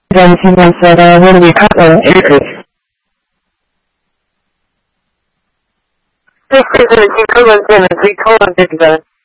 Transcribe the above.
Then someone said, what do we cut acres? 6 acres, 2 colons, and 3 colons together.